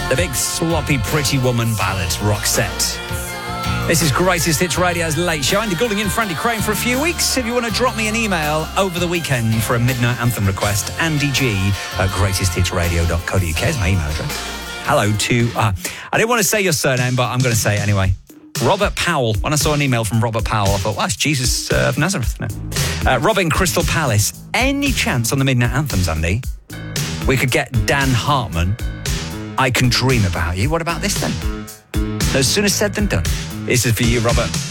The big sloppy pretty woman ballad, Roxette. This is Greatest Hits Radio's Late Show. Andy Goulding in for Andy Crane for a few weeks. If you want to drop me an email over the weekend for a midnight anthem request, andyg@greatesthitsradio.co.uk is my email address. Hello to, I didn't want to say your surname, but I'm going to say it anyway. Robert Powell. When I saw an email from Robert Powell, I thought, well, that's Jesus of Nazareth. No. Robin Crystal Palace. Any chance on the midnight anthems, Andy, we could get Dan Hartman, I Can Dream About You? What about this then? No sooner said than done. This is for you, Robert.